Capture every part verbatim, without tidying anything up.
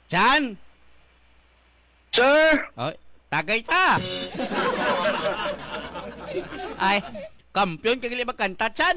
Chan! Sir! Oh, tagay ta! Ay, kampiyon kagili magkanta, Chan!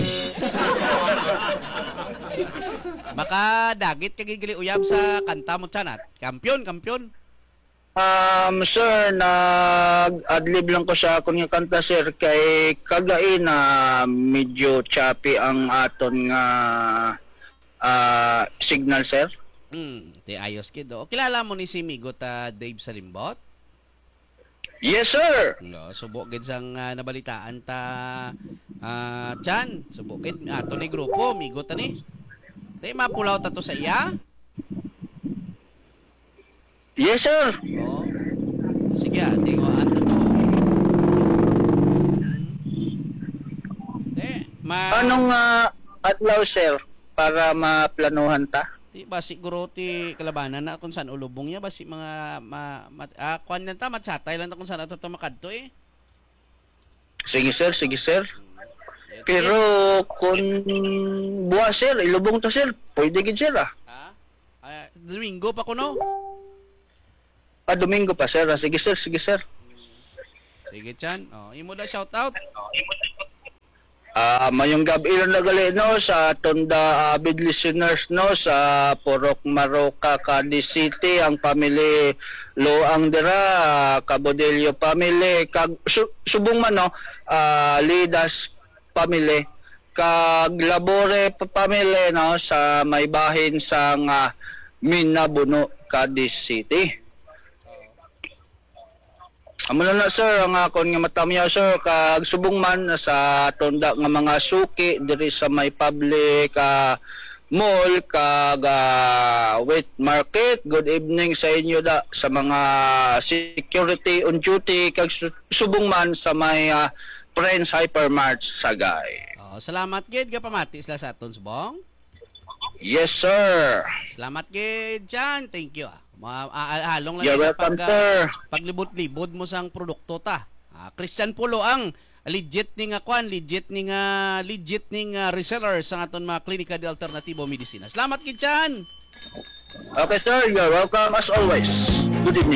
Baka dagit kagili uyab sa kanta mo, Chan, at kampiyon, kampiyon. Um, sir, nag-adlib lang ko sa akong nga kanta, sir, kay kagay na medyo choppy ang aton nga ah, signal, sir. Hmm, ti ayos kido. Kilala mo ni si Migo ta Dave Salimbot? Yes, sir! No, subok gid sang ah, nabalitaan ta ah, Chan, subok gid ato ni grupo, Migo ta ni. Tay mapulaw ta to sa iya? Yes, sir! Oh. Sige, ati ko anta to. Eh, ma Anong ah, adlaw, sir, para maplanuhan ta? Di ba siguro ti kalabanan na kung saan ulubong niya basi mga ma, ma ah, kwan lang ta machatay lang ta kung saan ato ta makadto eh. Sige, sir, sige, sir. Pero kung buwas, sir, ilubong to, sir, pwede gid, sir, ah. Ha? Ah, Domingo pa ko no. Ah, Domingo pa, sir. Ah, sige, sir, sige, sir. Sige Chan. Oh, imo da shout out. Ah, mayong gabi lang nagali no sa Tonda avid listeners no sa Purok Maroka, Cadiz City, ang family Loang dira, ah, Cabodelio family, kag su, subong man no, ah, Lidas family, kag Labore pa- family no sa may bahin sa nga Minabuno, Cadiz City. Amo na na, sir, ang akon nga matamyaw, sir, kag subong man sa tonda nga mga suki diri sa may public ah, mall kag ah, wet market. Good evening sa inyo da sa mga security on duty kag su- subong man sa may ah, Friends Hypermart Sagay. Oh, salamat gid ka pamati sila sa aton subong. Yes, sir. Salamat gid Chan. Thank you. Ah. Ma ah, halong lang You're sa welcome, pag, sir. paglibot-libot mo sang produkto ta. Ah, Christian Pulo ang legit ni nga kwan, legit ni nga legit ni nga reseller sa aton mga klinika de alternatibo medisina. Salamat gid Chan. Okay, sir. You're welcome as always. Good evening.